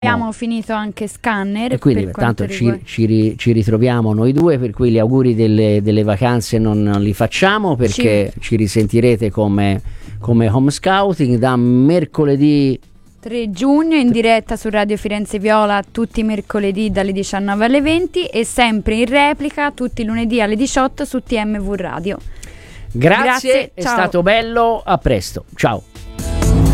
Abbiamo finito anche Scanner. E quindi tanto ci ritroviamo noi due, per cui gli auguri delle vacanze non li facciamo, perché ci risentirete come Home Scouting da mercoledì 3 giugno in diretta su Radio Firenze Viola tutti i mercoledì dalle 19 alle 20 e sempre in replica tutti i lunedì alle 18 su TMV Radio. Grazie, è stato bello, a presto, ciao.